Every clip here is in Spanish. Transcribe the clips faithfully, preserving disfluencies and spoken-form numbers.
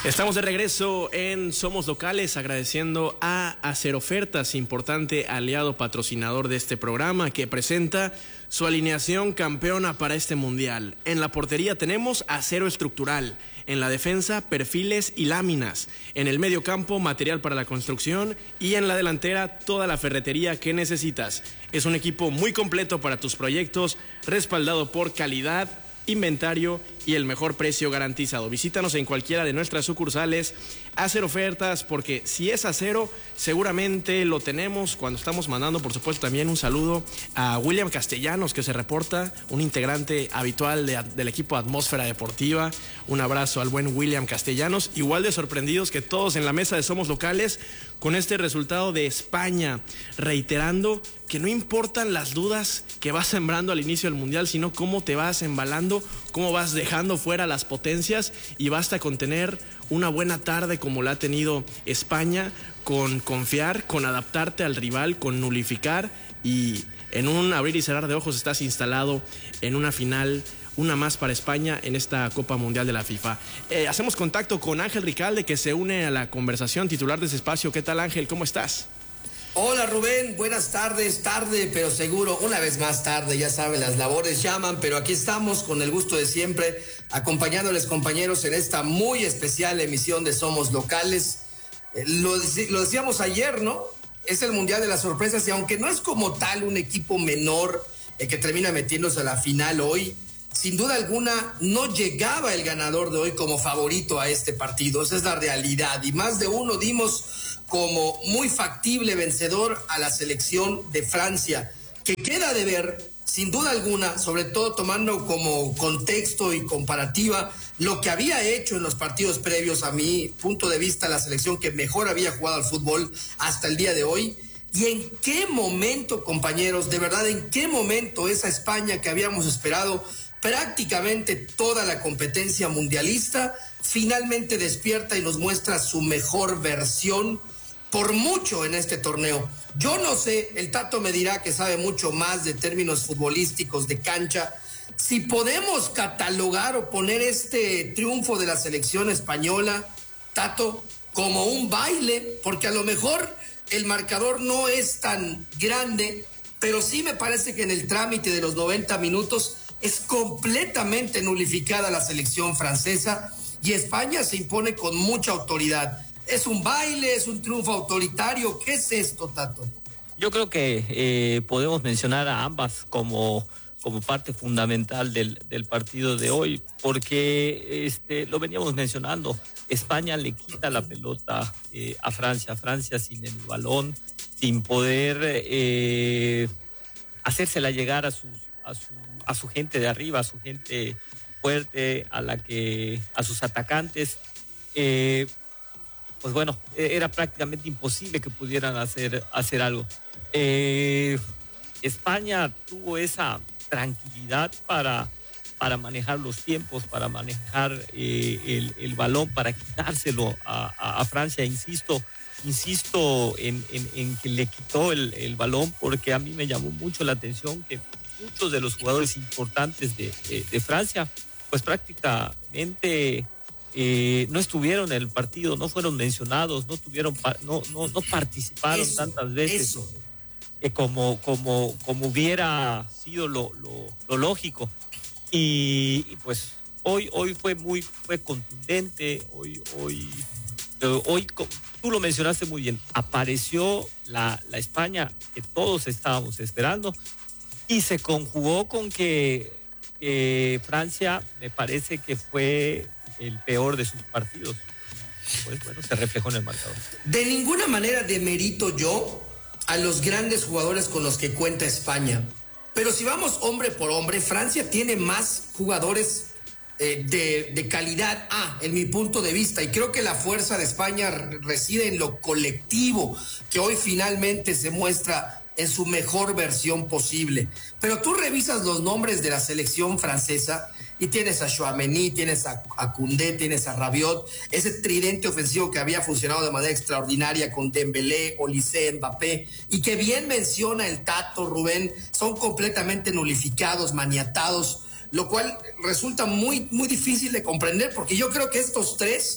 Estamos de regreso en Somos Locales, agradeciendo a Acerofertas, importante aliado patrocinador de este programa, que presenta su alineación campeona para este mundial. En la portería tenemos acero estructural, en la defensa perfiles y láminas, en el medio campo material para la construcción y en la delantera toda la ferretería que necesitas. Es un equipo muy completo para tus proyectos, respaldado por calidad, inventario y el mejor precio garantizado. Visítanos en cualquiera de nuestras sucursales. Acerofertas, porque si es acero, seguramente lo tenemos. Cuando estamos mandando, por supuesto, también un saludo a William Castellanos, que se reporta, un integrante habitual de, del equipo Atmósfera Deportiva. Un abrazo al buen William Castellanos. Igual de sorprendidos que todos en la mesa de Somos Locales con este resultado de España, reiterando que no importan las dudas que vas sembrando al inicio del Mundial, sino cómo te vas embalando, cómo vas dejando fuera las potencias, y basta con tener una buena tarde como la ha tenido España, con confiar, con adaptarte al rival, con nulificar, y en un abrir y cerrar de ojos estás instalado en una final, una más para España en esta Copa Mundial de la FIFA. Eh, hacemos contacto con Ángel Ricalde, que se une a la conversación, titular de ese espacio. ¿Qué tal, Ángel? ¿Cómo estás? Hola Rubén, buenas tardes, tarde pero seguro, una vez más tarde, ya saben, las labores llaman, pero aquí estamos con el gusto de siempre, acompañándoles, compañeros, en esta muy especial emisión de Somos Locales. Eh, lo, lo decíamos ayer, ¿no? Es el Mundial de las Sorpresas, y aunque no es como tal un equipo menor eh, que termina metiéndose a la final hoy, sin duda alguna no llegaba el ganador de hoy como favorito a este partido. Esa es la realidad, y más de uno dimos como muy factible vencedor a la selección de Francia, que queda de ver, sin duda alguna, sobre todo tomando como contexto y comparativa lo que había hecho en los partidos previos, a mi punto de vista, la selección que mejor había jugado al fútbol hasta el día de hoy. Y en qué momento, compañeros, de verdad, en qué momento esa España que habíamos esperado prácticamente toda la competencia mundialista finalmente despierta y nos muestra su mejor versión por mucho en este torneo. Yo no sé, el Tato me dirá que sabe mucho más de términos futbolísticos, de cancha, si podemos catalogar o poner este triunfo de la selección española, Tato, como un baile, porque a lo mejor el marcador no es tan grande, pero sí me parece que en el trámite de los noventa minutos es completamente nulificada la selección francesa y España se impone con mucha autoridad. ¿Es un baile? ¿Es un triunfo autoritario? ¿Qué es esto, Tato? Yo creo que eh, podemos mencionar a ambas como, como parte fundamental del, del partido de hoy, porque este, lo veníamos mencionando. España le quita la pelota eh, a Francia, Francia sin el balón, sin poder eh, hacérsela llegar a, sus, a, su, a su gente de arriba, a su gente fuerte, a, la que, a sus atacantes. Eh, pues bueno, era prácticamente imposible que pudieran hacer, hacer algo. Eh, España tuvo esa tranquilidad para, para manejar los tiempos, para manejar eh, el, el balón, para quitárselo a, a, a Francia. Insisto, insisto en, en, en que le quitó el, el balón, porque a mí me llamó mucho la atención que muchos de los jugadores importantes de, de, de Francia, pues prácticamente Eh, no estuvieron en el partido, no fueron mencionados, no tuvieron, no, no, no participaron eso, tantas veces eh, como, como, como hubiera sido lo, lo, lo lógico. Y, y pues hoy, hoy fue muy, fue contundente, hoy, hoy, eh, hoy, tú lo mencionaste muy bien, apareció la, la España que todos estábamos esperando, y se conjugó con que eh, Francia, me parece que fue el peor de sus partidos. Pues bueno, se reflejó en el marcador. De ninguna manera demerito yo a los grandes jugadores con los que cuenta España, pero si vamos hombre por hombre, Francia tiene más jugadores eh, de, de calidad A, en mi punto de vista, y creo que la fuerza de España reside en lo colectivo, que hoy finalmente se muestra en su mejor versión posible. Pero tú revisas los nombres de la selección francesa y tienes a Tchouaméni, tienes a, a Koundé, tienes a Rabiot, ese tridente ofensivo que había funcionado de manera extraordinaria con Dembélé, Olise, Mbappé, y que bien menciona el Tato, Rubén, son completamente nulificados, maniatados, lo cual resulta muy, muy difícil de comprender, porque yo creo que estos tres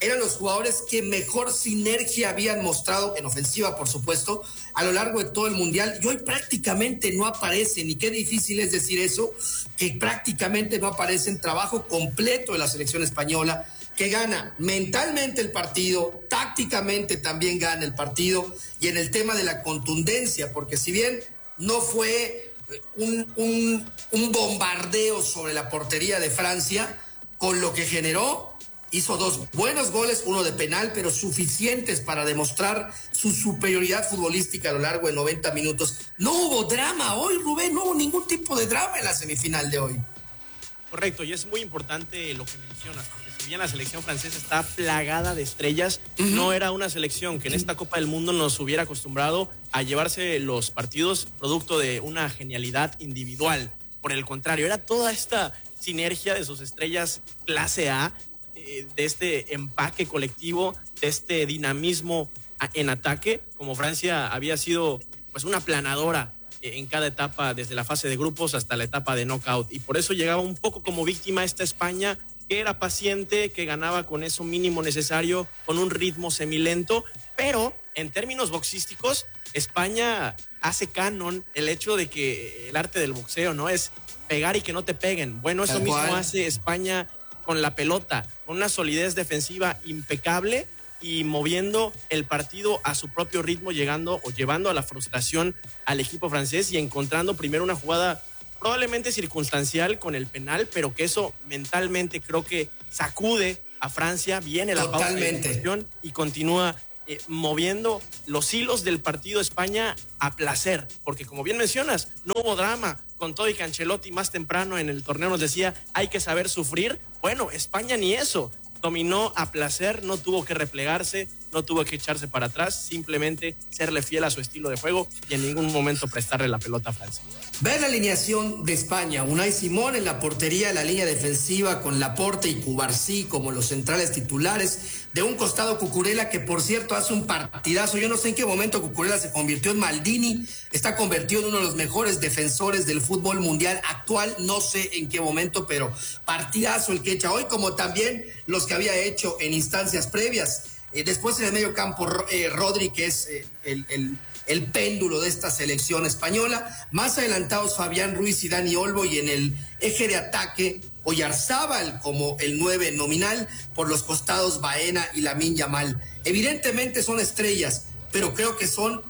eran los jugadores que mejor sinergia habían mostrado, en ofensiva por supuesto, a lo largo de todo el Mundial, y hoy prácticamente no aparecen, y qué difícil es decir eso, que prácticamente no aparecen. Trabajo completo de la selección española, que gana mentalmente el partido, tácticamente también gana el partido, y en el tema de la contundencia, porque si bien no fue un, un, un bombardeo sobre la portería de Francia, con lo que generó, hizo dos buenos goles, uno de penal, pero suficientes para demostrar su superioridad futbolística a lo largo de noventa minutos. No hubo drama hoy, Rubén, no hubo ningún tipo de drama en la semifinal de hoy. Correcto, y es muy importante lo que mencionas, porque si bien la selección francesa está plagada de estrellas, uh-huh. no era una selección que en esta Copa del Mundo nos hubiera acostumbrado a llevarse los partidos producto de una genialidad individual. Por el contrario, era toda esta sinergia de sus estrellas clase A, de este empaque colectivo, de este dinamismo en ataque, como Francia había sido pues una planadora en cada etapa, desde la fase de grupos hasta la etapa de knockout, y por eso llegaba un poco como víctima esta España, que era paciente, que ganaba con eso mínimo necesario, con un ritmo semilento, pero en términos boxísticos, España hace canon el hecho de que el arte del boxeo no es pegar y que no te peguen. Bueno, eso mismo hace España con la pelota, con una solidez defensiva impecable y moviendo el partido a su propio ritmo, llegando o llevando a la frustración al equipo francés y encontrando primero una jugada probablemente circunstancial con el penal, pero que eso mentalmente creo que sacude a Francia, viene la pausa de expulsión y continúa eh, moviendo los hilos del partido España a placer, porque como bien mencionas, no hubo drama. Con todo y que Ancelotti más temprano en el torneo nos decía hay que saber sufrir. Bueno, España ni eso. Dominó a placer, no tuvo que replegarse, no tuvo que echarse para atrás, simplemente serle fiel a su estilo de juego y en ningún momento prestarle la pelota a Francia. Ve la alineación de España: Unai Simón en la portería, la línea defensiva con Laporte y Cubarsí como los centrales titulares. De un costado Cucurella, que por cierto hace un partidazo. Yo no sé en qué momento Cucurella se convirtió en Maldini, está convertido en uno de los mejores defensores del fútbol mundial actual, no sé en qué momento, pero partidazo el que echa hoy, como también los que había hecho en instancias previas. Eh, después en el medio campo, eh, Rodri, que es eh, el, el, el péndulo de esta selección española. Más adelantados Fabián Ruiz y Dani Olmo, y en el eje de ataque Oyarzábal como el nueve nominal, por los costados Baena y Lamine Yamal. Evidentemente son estrellas, pero creo que son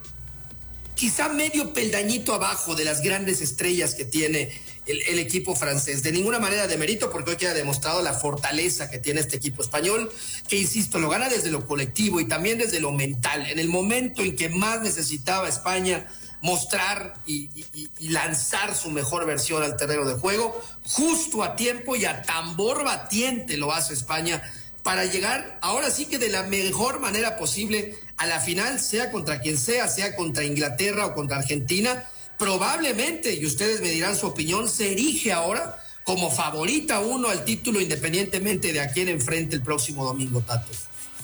quizá medio peldañito abajo de las grandes estrellas que tiene el, el equipo francés. De ninguna manera de mérito, porque hoy queda demostrado la fortaleza que tiene este equipo español, que insisto, lo gana desde lo colectivo y también desde lo mental. En el momento en que más necesitaba España mostrar y, y, y lanzar su mejor versión al terreno de juego, justo a tiempo y a tambor batiente lo hace España para llegar ahora sí que de la mejor manera posible a la final, sea contra quien sea, sea contra Inglaterra o contra Argentina. Probablemente, y ustedes me dirán su opinión, se erige ahora como favorita uno al título, independientemente de a quién enfrente el próximo domingo, Tato.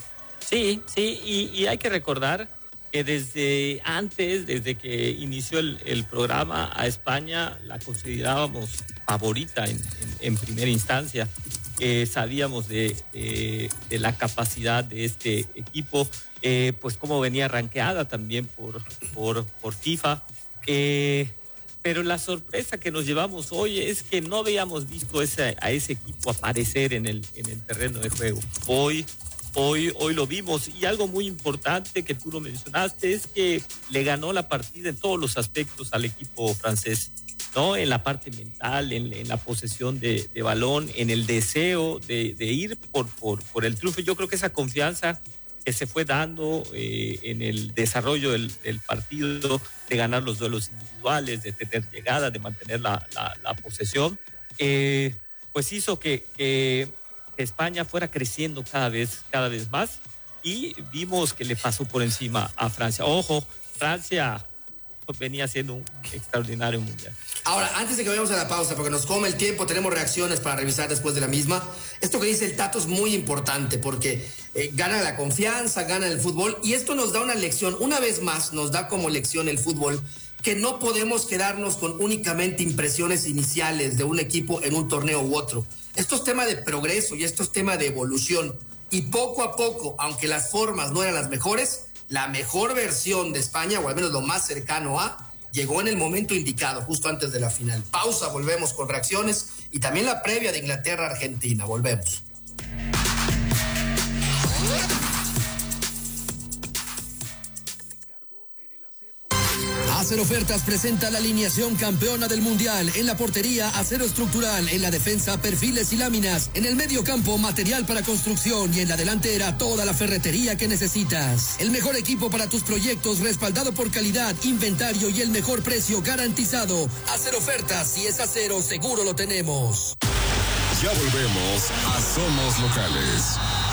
Sí, sí, y, y hay que recordar que desde antes, desde que inició el, el programa, a España la considerábamos favorita en, en, en primera instancia. Eh, sabíamos de, de, de la capacidad de este equipo, eh, pues cómo venía rankeada también por, por, por FIFA. Eh, pero la sorpresa que nos llevamos hoy es que no habíamos visto ese, a ese equipo aparecer en el, en el terreno de juego. Hoy Hoy, hoy lo vimos, y algo muy importante que tú lo mencionaste es que le ganó la partida en todos los aspectos al equipo francés, ¿no? En la parte mental, en, en la posesión de, de balón, en el deseo de, de ir por, por, por el triunfo. Yo creo que esa confianza que se fue dando eh, en el desarrollo del, del partido, de ganar los duelos individuales, de tener llegada, de mantener la, la, la posesión, eh, pues hizo que... que España fuera creciendo cada vez, cada vez más, y vimos que le pasó por encima a Francia. Ojo, Francia venía siendo un extraordinario mundial. Ahora, antes de que vayamos a la pausa, porque nos come el tiempo, tenemos reacciones para revisar después de la misma. Esto que dice el Tato es muy importante, porque eh, gana la confianza, gana el fútbol, y esto nos da una lección, una vez más nos da como lección el fútbol, que no podemos quedarnos con únicamente impresiones iniciales de un equipo en un torneo u otro. Esto es tema de progreso y esto es tema de evolución. y poco a poco, aunque las formas no eran las mejores, la mejor versión de España, o al menos lo más cercano a, llegó en el momento indicado, justo antes de la final. Pausa, volvemos con reacciones y también la previa de Inglaterra-Argentina. Volvemos. Acero Ofertas presenta la alineación campeona del Mundial. En la portería, acero estructural. En la defensa, perfiles y láminas. En el medio campo, material para construcción. Y en la delantera, toda la ferretería que necesitas. El mejor equipo para tus proyectos, respaldado por calidad, inventario y el mejor precio garantizado. Acero Ofertas, si es acero, seguro lo tenemos. Ya volvemos a Somos Locales.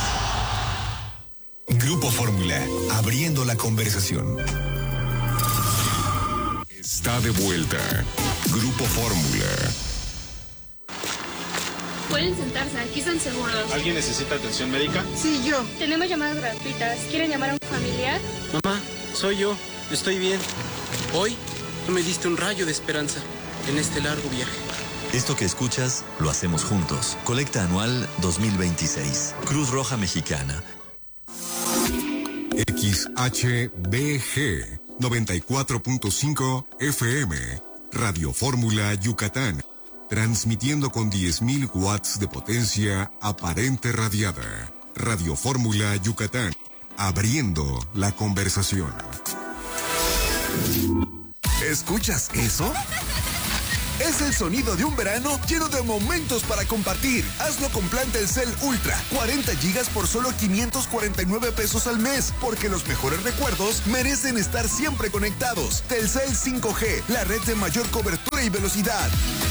Grupo Fórmula, abriendo la conversación. Está de vuelta. Grupo Fórmula. Pueden sentarse, aquí están seguros. ¿Alguien necesita atención médica? Sí, yo. Tenemos llamadas gratuitas. ¿Quieren llamar a un familiar? Mamá, soy yo. Estoy bien. Hoy tú me diste un rayo de esperanza en este largo viaje. Esto que escuchas, lo hacemos juntos. Colecta anual dos mil veintiséis. Cruz Roja Mexicana. X H B G noventa y cuatro punto cinco F M, Radio Fórmula Yucatán, transmitiendo con diez mil watts de potencia aparente radiada. Radio Fórmula Yucatán, abriendo la conversación. ¿Escuchas eso? Es el sonido de un verano lleno de momentos para compartir. Hazlo con plan Telcel Ultra, cuarenta gigas por solo quinientos cuarenta y nueve pesos al mes, porque los mejores recuerdos merecen estar siempre conectados. Telcel cinco G, la red de mayor cobertura y velocidad.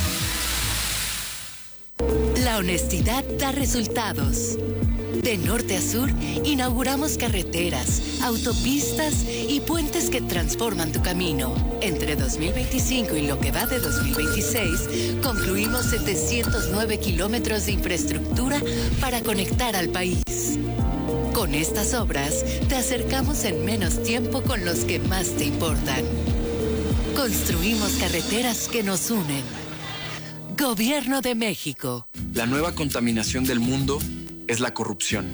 La honestidad da resultados. De norte a sur, inauguramos carreteras, autopistas y puentes que transforman tu camino. Entre dos mil veinticinco y lo que va de dos mil veintiséis, concluimos setecientos nueve kilómetros de infraestructura para conectar al país. Con estas obras, te acercamos en menos tiempo con los que más te importan. Construimos carreteras que nos unen. Gobierno de México. La nueva contaminación del mundo es la corrupción.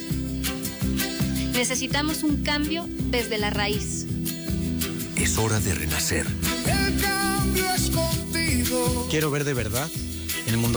Necesitamos un cambio desde la raíz. Es hora de renacer. El cambio es contigo. Quiero ver de verdad el mundo